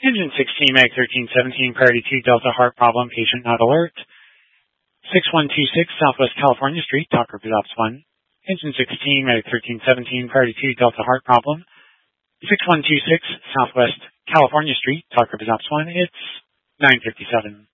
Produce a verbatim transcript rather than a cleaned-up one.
Engine sixteen, Mag thirteen seventeen, priority two, Delta heart problem, patient not alert. six one two six, Southwest California Street, Docker Ops one. Engine sixteen, Mag thirteen seventeen, priority two, Delta heart problem. six one two six, Southwest California Street, Docker Ops one. It's nine fifty-seven.